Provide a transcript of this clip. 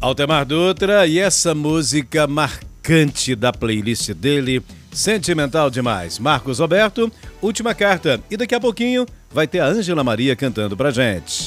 Altemar Dutra e essa música marcante da playlist dele, sentimental demais. Marcos Roberto, Última Carta. E daqui a pouquinho vai ter a Ângela Maria cantando pra gente.